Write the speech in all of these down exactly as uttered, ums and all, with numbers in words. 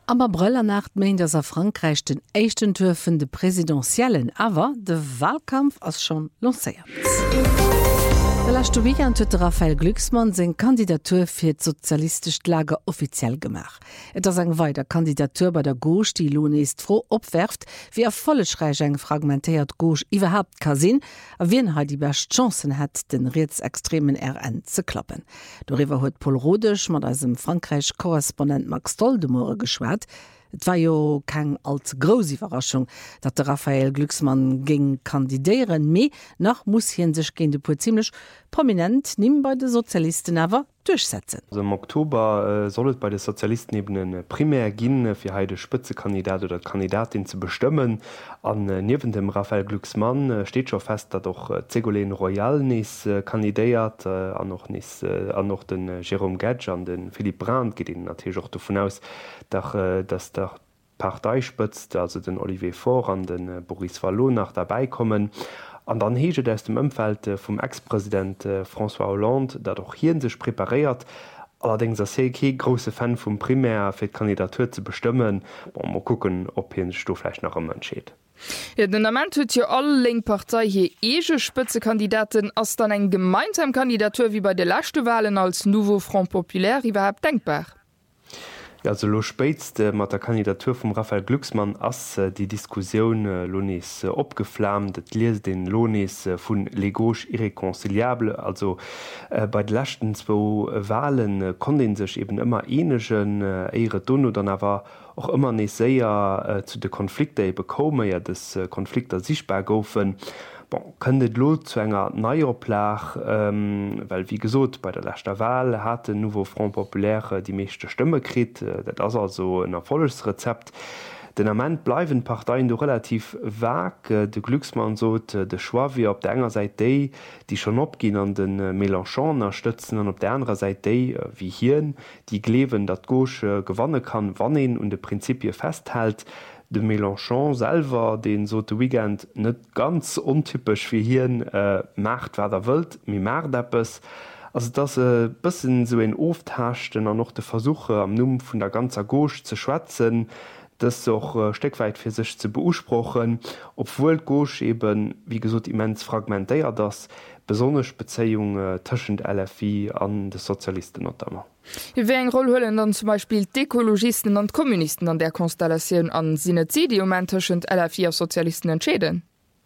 Am Aprilnacht meint dass er Frankreich den echten Tour vun de präsidentiellen, aber de Wahlkampf ass schon lanciert. Lachte Weekend huet Raphael Glücksmann seg Kandidatur fir d sozialistisch Lager offiziell gemach. Et ass eng weiter Kandidatur bei der Gauche, die Loneest froh opwerft, wie er volleschreich eng fragmentéiert Gauche iwwerhaupt kasinn, a wien ha die best Chancen hett, den rechtsextremen R N ze klappen. Doriwer huet Paul Rodech mat as dem Frankreich-Korrespondent Max Toldemore geschwert. Et war jo keng als grosi Überraschung, dat der Raphael Glücksmann ging kandidieren, me nach muss hien sech gen de pu ziemlich prominent nimm bei de Sozialisten awer durchsetzen. Also im Oktober äh, sollet bei den Sozialisten eben ein primär ginn fir heide Spitzekandidat oder Kandidatin zu bestimmen. An äh, neben dem Raphael Glücksmann äh, steht schon fest, dat doch äh, Ségolène Royal nis äh, kandidiert, äh, an noch nis, äh, an noch den äh, Jérôme Gage an den Philippe Brandt geht ihnen natürlich auch davon aus, dass, äh, dass der Partei spëtzt, also den Olivier Faure an den äh, Boris Vallon nach dabei kommen. An dann heget aus dem Ëmfeld äh, vum Ex-Präsident äh, François Hollande, dat doch hien sech prepariert. Allerdings as se ke grosse Fan vum Primär fir d Kandidatur ze bestimmen, bon, mal gucken, ob hin Stofleich nach ëm entscheet. Ja, den Amment huet jo alle Linkpartei hier ege Spitzekandidaten ass dann eng gemeinsam Kandidatur wie bei de lachte Wahlen als Nouveau Front Populaire iwwerhaupt denkbar. Ja, also lo spätst äh, mat der Kandidatur vom Raphael Glücksmann ass äh, die Diskussion äh, Lonis äh, opgeflammt, et lies den Lonis äh, vun les gauches irreconciliable, also äh, bei de lachten zwo äh, Wahlen äh, konnten sech eben immer enegen äh, eire Donno dann awer auch immer ne séier äh, zu de Konflikte bekome ja des äh, Konflikter sichtbar goufen. Bon, kënnet lo zu enger neier Plach, ähm, weil wie gesot bei der letzter Wahl hat de Nouveau Front Populaire die meeschte Stimme krit, äh, dat ass also ein erfolles Rezept. Den Amment bleiwen Parteien do relativ vag, äh, de Glücksmann sot äh, de Schwavi op der enger Seite déi, die schon opginn an den äh, Mélenchon erstützen, an op der anderen Seite déi äh, wie hien, die glewen dat Gauche äh, gewanne kann, wannen und de Prinzipie festhält. De Mélenchon selber den so de Weekend net ganz untypisch wie hien äh, macht wer der wëlt mi Mardeppes, also dat se äh, bisssen so en oft haschten an noch de Versuche am Numm vun der ganzer Gauche zu schwatzen, das auch äh, steckweit fir sich zu beusprochen, obwohl Gauche eben wie gesot immens fragmentéiert das besonders Bezeihung äh, tschend L F I an de Sozialisten notamment. Wie eng Rolle höllen dann zum Beispiel d'Ekologisten und Kommunisten an der Konstellation an sinne Zidiomentschend L F I a Sozialisten entschäden?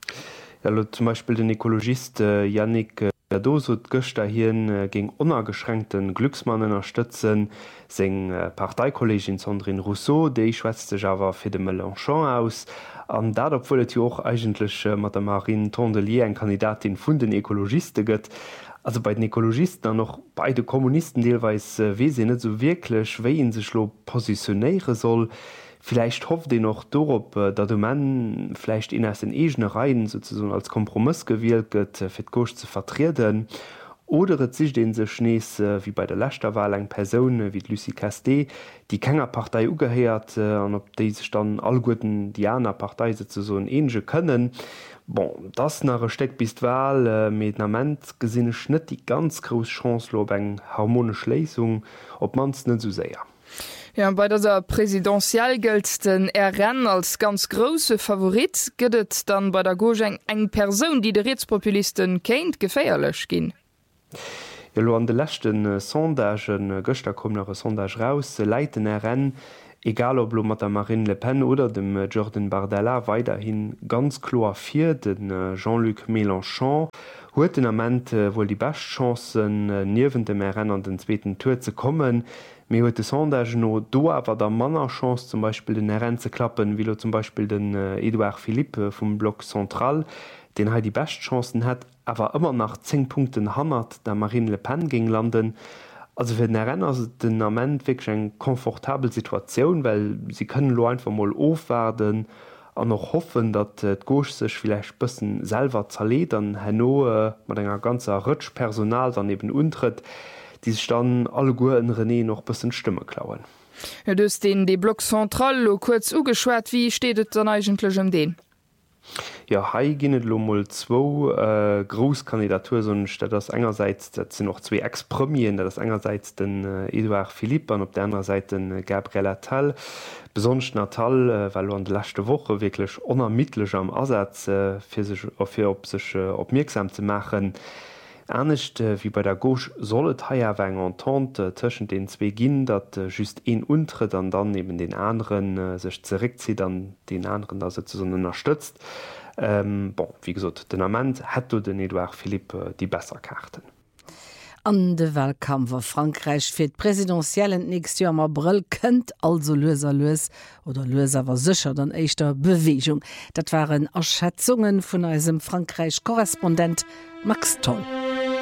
Ja, zum Beispiel den Ökologist äh, Yannick Jadot Göster hien äh, gegen unergeschränkten Glücksmannen unterstützen, seng äh, Parteikollegin Sandrine Rousseau, déi schwätzte Java fir de Mélenchon aus. An dat opwollet jo auch eigentlich äh, mat der Marine Tondelier en Kandidatin vun den Ökologisten gëtt. Also bei den Ökologisten an noch beide Kommunisten deelweis äh, wesinn net so wirklich, wéi sech lo positionéiere soll. Vielleicht hofft den noch dorop, dat du man vielleicht in as den egene Reihen sozusagen als Kompromiss gewählt gëtt, fir Gauche zu vertreten. Oder et sich den se schnees wie bei der letzter Wahl eng Person wie Lucie Casté, die kenger Partei ugeheert an op de sich dann all guten Diana-Partei so enge können. Bon, das nach steckt bis Wahl äh, mit Nament gesinne schnitt die ganz groß Chance lo eng harmonische Lesung, ob mans net so sehr. Ja, bei dieser Präsidential gilt den R N als ganz große Favorit, gëtt dann bei der Gauche eng Person, die de Rechtspopulisten kennt, geféierlech gin. Ja, lo an de lechten äh, Sondagen äh, Göster kom nach Sondage raus, äh, leiten R N, egal ob lo mat der Marine Le Pen oder dem äh, Jordan Bardella weiterhin ganz klar fir den äh, Jean-Luc Mélenchon, huet den Amment äh, wohl die Bestchancen äh, niewen dem R N an den zweiten Tour zu kommen. Me huet de Sondage no do awer der Manner Chance zum Beispiel den R N ze klappen, wie zum Beispiel den äh, Edouard Philippe vum Block Central, den ha die Bestchancen hat, awer immer nach zehn Punkten hammert der Marine Le Pen ging landen. Also fir den R N as den Amment wg eng komfortabel Situation, weil sie können lo einfach mal ofwerden an noch hoffen, dat et Gauche sech vielleicht bëssen selber zerleet an Hanno äh, mat enger ganzer Rëtsch Personal daneben untritt, die sich dann alle Guren René noch bisschen Stimme klauen. Ja, dus den de Block Central lo kurz ugeschwert, wie steht dann eigentlich um den? Ja hai ginnet lomoll zwo äh, Großkandidatur dat das engerseits dat sind noch zwei Ex-Premieren, dat das engerseits den äh, Eduard Philippe an op der anderen Seite den äh, Gabriel Attal. Besonsch Natal, äh, weil an de lachte Woche wirklich onermittlech am Ersatz äh, fir sech fir op sech äh, opmerksam zu machen. Ernstcht äh, wie bei der Gauche sollet haier eng Entente äh, tschen den zwee ginn, dat äh, just een untritt an dann neben den anderen äh, sech zerrikzieht an den anderen da so unterstützt. Ähm, bon, wie gesagt, den Amment hat du den Eduard Philippe äh, die besser Karten. An de Wahlkampf war Frankreich fir d präsidentiellen nächst Jahr am April kënnt also Loser los oder Loser war sicher an eichter Bewegung. Dat waren Erschätzungen vun eisem Frankreich-Korrespondent Max Toll.